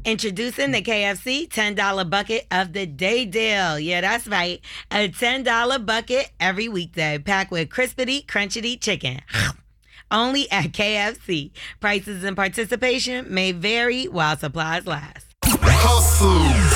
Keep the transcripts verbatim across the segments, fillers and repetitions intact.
Introducing the K F C ten dollar bucket of the day deal. Yeah, that's right. A ten dollar bucket every weekday, packed with crispity, crunchity chicken. Only at K F C. Prices and participation may vary while supplies last. Hustle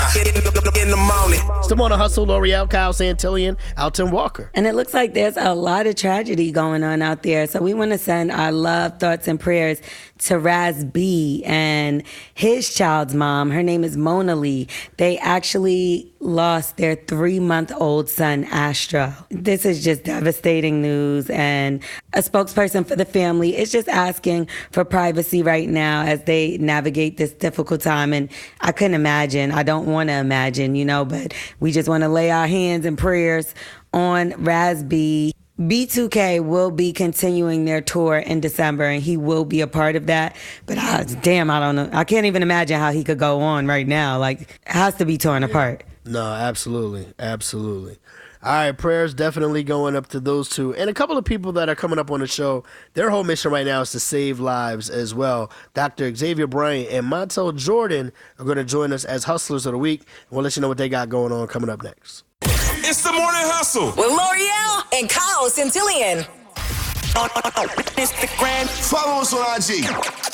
in the morning. It's the Morning Hustle, L'Oreal, Kyle Santillian, Alton Walker. And it looks like there's a lot of tragedy going on out there. So we want to send our love, thoughts, and prayers to Raz B and his child's mom. Her name is Mona Lee. They actually lost their three-month-old son, Astro. This is just devastating news. And a spokesperson for the family is just asking for privacy right now as they navigate this difficult time. And I couldn't imagine. I don't want to imagine, you know, but we just want to lay our hands and prayers on Raz B. B two K will be continuing their tour in December, and he will be a part of that. But uh, damn, I don't know. I can't even imagine how he could go on right now. Like, it has to be torn apart. No, absolutely. Absolutely. All right, prayers definitely going up to those two. And a couple of people that are coming up on the show, their whole mission right now is to save lives as well. Doctor Xavier Bryant and Montel Jordan are going to join us as Hustlers of the Week. We'll let you know what they got going on coming up next. It's the Morning Hustle with L'Oreal and Kyle Santillian. On Instagram. Follow us on I G.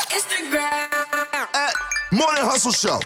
Instagram. At Morning Hustle Show.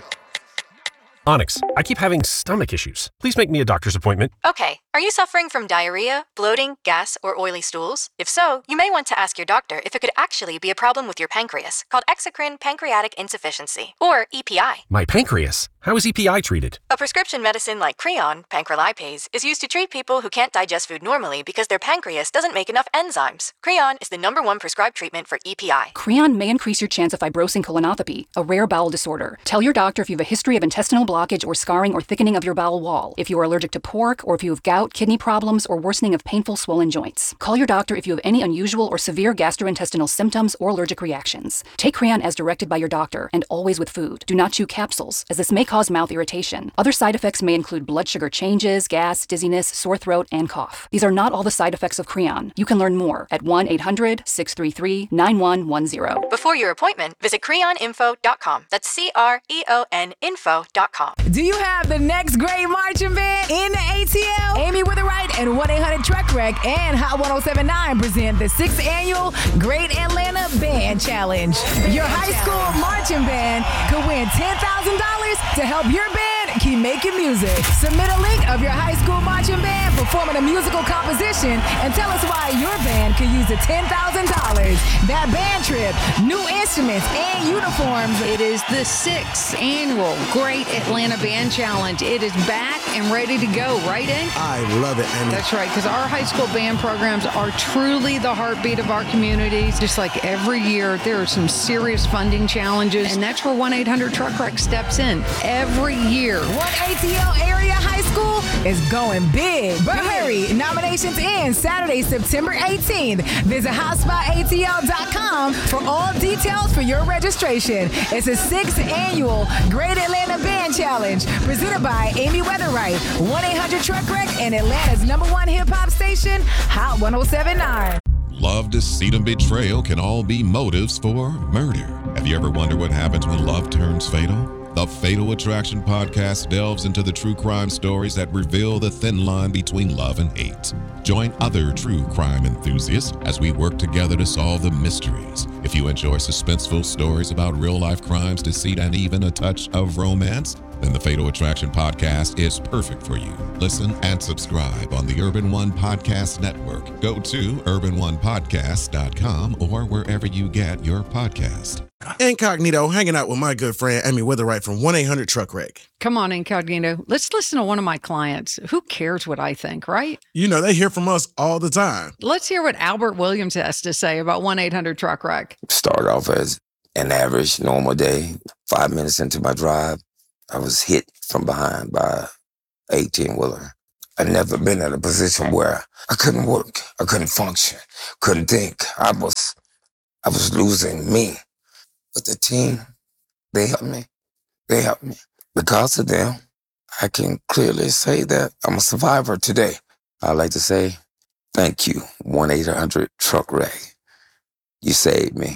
Onyx, I keep having stomach issues. Please make me a doctor's appointment. Okay, are you suffering from diarrhea, bloating, gas, or oily stools? If so, you may want to ask your doctor if it could actually be a problem with your pancreas, called exocrine pancreatic insufficiency, or E P I. My pancreas? How is E P I treated? A prescription medicine like Creon, pancrelipase, is used to treat people who can't digest food normally because their pancreas doesn't make enough enzymes. Creon is the number one prescribed treatment for E P I. Creon may increase your chance of fibrosing colonopathy, a rare bowel disorder. Tell your doctor if you have a history of intestinal blockage or scarring or thickening of your bowel wall, if you are allergic to pork, or if you have gout, kidney problems, or worsening of painful swollen joints. Call your doctor if you have any unusual or severe gastrointestinal symptoms or allergic reactions. Take Creon as directed by your doctor, and always with food. Do not chew capsules, as this may cause mouth irritation. Other side effects may include blood sugar changes, gas, dizziness, sore throat, and cough. These are not all the side effects of Creon. You can learn more at one eight hundred six three three nine one one zero. Before your appointment, visit creon info dot com. That's C R E O N info dot com. Do you have the next great marching band in the A T L? Amy Witherite and one eight hundred Truck Wreck and Hot one oh seven point nine present the sixth annual Great Atlanta Band Challenge. Your high school marching band could win ten thousand dollars to help your band keep making music. Submit a link of your high school marching band performing a musical composition and tell us why your band could use the ten thousand dollars. That band trip, new instruments, and uniforms. It is the sixth annual Great Atlanta Band Challenge. It is back and ready to go, right, Ink? I love it, Amy. That's right, because our high school band programs are truly the heartbeat of our communities. Just like every year, there are some serious funding challenges, and that's where one eight hundred Truck Wreck steps in every year. One A T L area high school is going big. But hurry, nominations end Saturday, September eighteenth. Visit hotspot A T L dot com for all details for your registration. It's a sixth annual Great Atlanta Band Challenge presented by Amy Witherite, one eight hundred Truck Wreck, and Atlanta's number one hip-hop station, Hot one oh seven point nine. Love, deceit, and betrayal can all be motives for murder. Have you ever wondered what happens when love turns fatal? The Fatal Attraction podcast delves into the true crime stories that reveal the thin line between love and hate. Join other true crime enthusiasts as we work together to solve the mysteries. If you enjoy suspenseful stories about real-life crimes, deceit, and even a touch of romance, then the Fatal Attraction podcast is perfect for you. Listen and subscribe on the Urban One Podcast Network. Go to urban one podcast dot com or wherever you get your podcast. Incognito, hanging out with my good friend Amy Witherite from one eight hundred Truck Wreck. Come on, Incognito. Let's listen to one of my clients. Who cares what I think, right? You know, they hear from us all the time. Let's hear what Albert Williams has to say about one eight hundred Truck Wreck. Started off as an average, normal day. Five minutes into my drive, I was hit from behind by an eighteen-wheeler. I'd never been in a position where I couldn't work, I couldn't function, couldn't think. I was, I was losing me. But the team, they helped me. They helped me. Because of them, I can clearly say that I'm a survivor today. I'd like to say thank you, one eight hundred Truck Wreck. You saved me.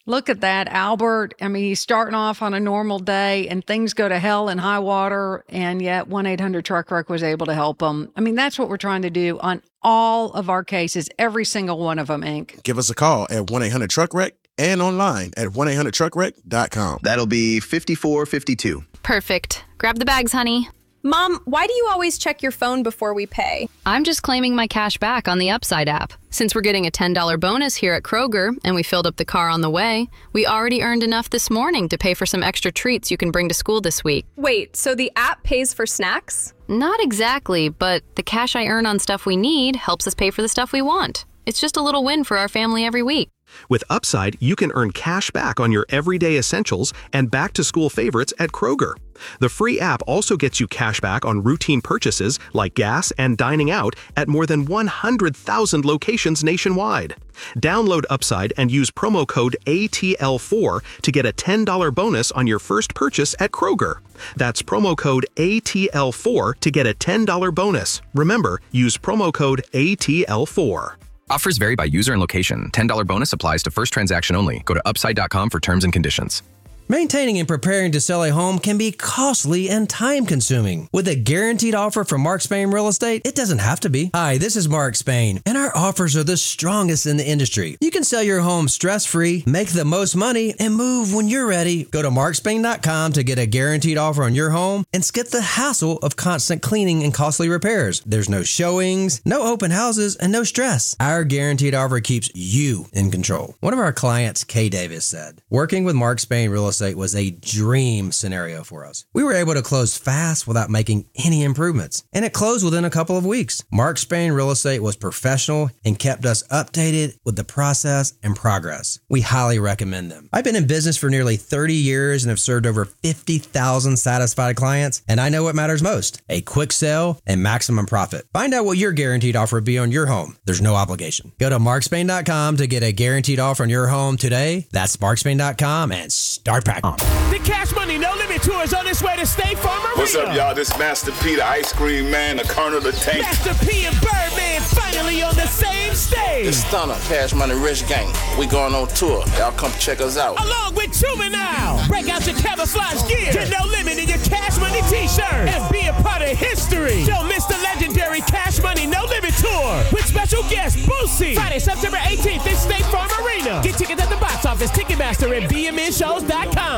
Look at that, Albert. I mean, he's starting off on a normal day and things go to hell and high water, and yet one eight hundred truck wreck was able to help him. I mean, that's what we're trying to do on all of our cases, every single one of them, Inc. Give us a call at one eight hundred truck wreck and online at one eight hundred truck wreck dot com. That'll be fifty-four fifty-two. Perfect. Grab the bags, honey. Mom, why do you always check your phone before we pay? I'm just claiming my cash back on the Upside app. Since we're getting a ten dollars bonus here at Kroger and we filled up the car on the way, we already earned enough this morning to pay for some extra treats you can bring to school this week. Wait, so the app pays for snacks? Not exactly, but the cash I earn on stuff we need helps us pay for the stuff we want. It's just a little win for our family every week. With Upside, you can earn cash back on your everyday essentials and back-to-school favorites at Kroger. The free app also gets you cash back on routine purchases like gas and dining out at more than one hundred thousand locations nationwide. Download Upside and use promo code A T L four to get a ten dollars bonus on your first purchase at Kroger. That's promo code A T L four to get a ten dollars bonus. Remember, use promo code A T L four. Offers vary by user and location. ten dollars bonus applies to first transaction only. Go to upside dot com for terms and conditions. Maintaining and preparing to sell a home can be costly and time-consuming. With a guaranteed offer from Mark Spain Real Estate, it doesn't have to be. Hi, this is Mark Spain, and our offers are the strongest in the industry. You can sell your home stress-free, make the most money, and move when you're ready. Go to mark spain dot com to get a guaranteed offer on your home and skip the hassle of constant cleaning and costly repairs. There's no showings, no open houses, and no stress. Our guaranteed offer keeps you in control. One of our clients, Kay Davis, said, working with Mark Spain Real Estate was a dream scenario for us. We were able to close fast without making any improvements, and it closed within a couple of weeks. Mark Spain Real Estate was professional and kept us updated with the process and progress. We highly recommend them. I've been in business for nearly thirty years and have served over fifty thousand satisfied clients, and I know what matters most, a quick sale and maximum profit. Find out what your guaranteed offer would be on your home. There's no obligation. Go to mark spain dot com to get a guaranteed offer on your home today. That's mark spain dot com and start packing. The Cash Money No Limit Tour is on its way to State Farm Arena. What's up, y'all? This Master P, the ice cream man, the Colonel, the tank. Master P and Birdman finally on the same stage. The Stunner, Cash Money Rich Gang. We going on tour. Y'all come check us out. Along with Juvenile. Break out your camouflage gear. Get No Limit in your Cash Money t-shirt. And be a part of history. Don't miss the legendary Cash Money No Limit Tour with special guest Boosie. Friday, September eighteenth in State Farm Arena. Get tickets at the box office, Ticketmaster, and B M N shows dot com.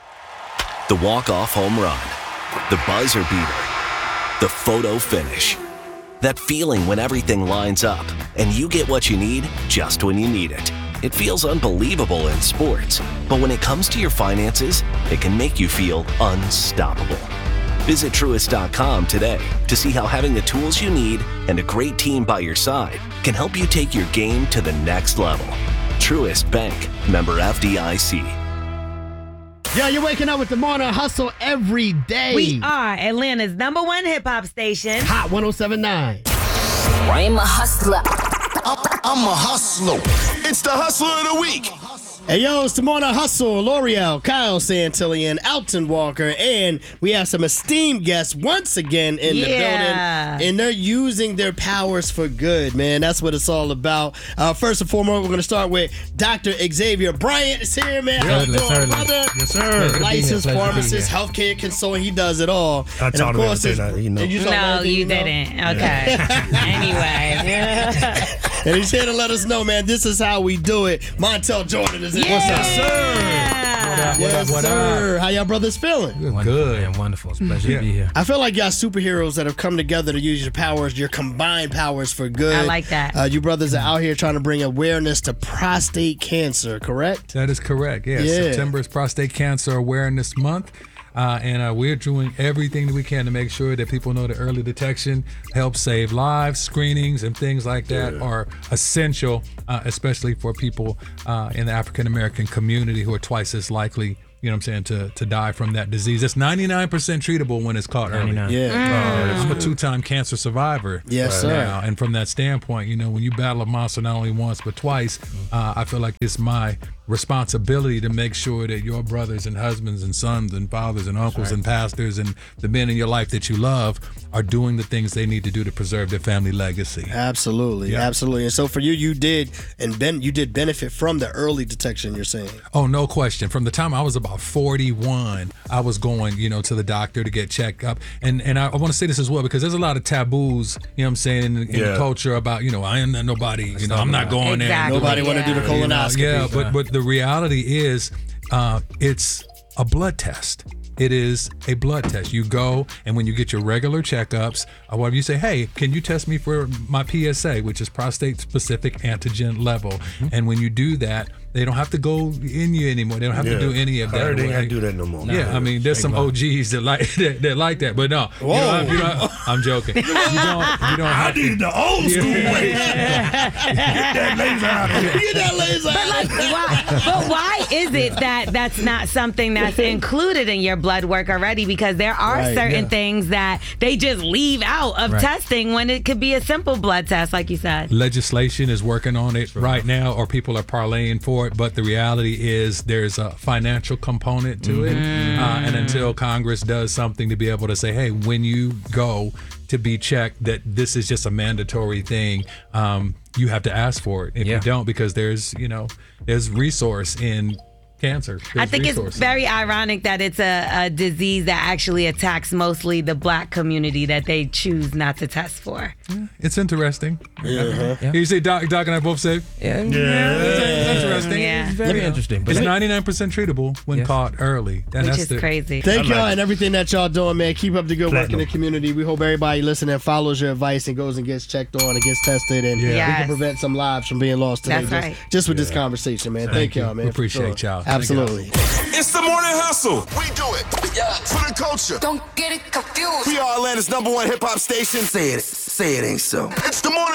The walk-off home run, the buzzer beater, the photo finish. That feeling when everything lines up and you get what you need just when you need it. It feels unbelievable in sports, but when it comes to your finances, it can make you feel unstoppable. Visit Truist dot com today to see how having the tools you need and a great team by your side can help you take your game to the next level. Truist Bank, member F D I C. Yeah, you're waking up with the Morning Hustle every day. We are Atlanta's number one hip-hop station. Hot one oh seven point nine. I'm a hustler. I'm a hustler. It's the Hustler of the Week. Hey, yo, it's the Morning Hustle. L'Oreal, Kyle Santillan, Alton Walker, and we have some esteemed guests once again in yeah. the building. And they're using their powers for good, man. That's what it's all about. Uh, first and foremost, we're going to start with Doctor Xavier Bryant is here, man. How you doing, brother? Yes, sir. Licensed pharmacist, healthcare consultant. He does it all. I and taught of him course, how to say that. You know. you no, you, you know? didn't. Okay. Anyway. And he's here to let us know, man, this is how we do it. Montel Jordan is in. Yeah. What's up, sir? What up, what yes, up, what sir. up? How y'all brothers feeling? Good. Good and wonderful. It's a pleasure yeah. to be here. I feel like y'all superheroes that have come together to use your powers, your combined powers for good. I like that. Uh, you brothers are out here trying to bring awareness to prostate cancer, correct? That is correct. Yes. Yeah. September is Prostate Cancer Awareness Month. Uh, and uh, we're doing everything that we can to make sure that people know that early detection helps save lives. Screenings and things like that yeah. are essential, uh, especially for people uh, in the African-American community who are twice as likely, you know what I'm saying, to, to die from that disease. It's ninety-nine percent treatable when it's caught early. Yeah. Uh, I'm a two-time cancer survivor. Yes, uh, sir. Now. And from that standpoint, you know, when you battle a monster not only once but twice, uh, I feel like it's my responsibility to make sure that your brothers and husbands and sons and fathers and uncles right. and pastors and the men in your life that you love are doing the things they need to do to preserve their family legacy. Absolutely, Yeah. absolutely. And so for you, you did, and ben, you did benefit from the early detection, you're saying. Oh, no question. From the time I was about forty-one, I was going, you know, to the doctor to get checked up. And and I, I want to say this as well, because there's a lot of taboos, you know what I'm saying, in, in Yeah. the culture about, you know, I am not nobody, you know, I'm not going Exactly. there. Nobody want to do the You know, colonoscopy. yeah, but but the reality is, uh, it's a blood test. It is a blood test. You go, and when you get your regular checkups, uh, whatever you say, hey, can you test me for my P S A, which is prostate-specific antigen level? Mm-hmm. And when you do that, they don't have to go in you anymore. They don't have Yeah. to do any of I that. heard they ain't Well, gotta do that no more. Yeah, I mean, there's some O Gs that like that, that like that, but no. You Whoa. know, you know, I'm joking. You don't. You don't I have to. needed the old school way. Get that laser out of here. Get that laser But like, why? But why is it that that's not something that's included in your blood work already? Because there are Right, certain yeah. things that they just leave out of Right. testing when it could be a simple blood test, like you said. Legislation is working on it right now, or people are parlaying for it. But the reality is there's a financial component to it. Uh, and until Congress does something to be able to say, hey, when you go to be checked, that this is just a mandatory thing, um, you have to ask for it. If Yeah. you don't, because there's, you know, there's resource in cancer. I There's think resource. it's very ironic that it's a, a disease that actually attacks mostly the black community that they choose not to test for. It's interesting. Uh-huh. Yeah. You see, Doc, Doc and I both say, Yeah, it's, it's interesting. Yeah. It's very interesting. But It's let- ninety-nine percent treatable when Yes. caught early. And Which that's is the, crazy. Thank I like y'all it. and everything that y'all doing, man. Keep up the good work in Platinum. the community. We hope everybody listening follows your advice and goes and gets checked on and gets tested, and Yeah. we Yes. can prevent some lives from being lost today. That's just, right. just with this conversation, man. Thank, y'all, man. We for appreciate sure. y'all. Thank Absolutely. It's the morning hustle. We do it. Yeah. For the culture. Don't get it confused. We are Atlanta's number one hip hop station. Say it. Say it ain't so. It's the morning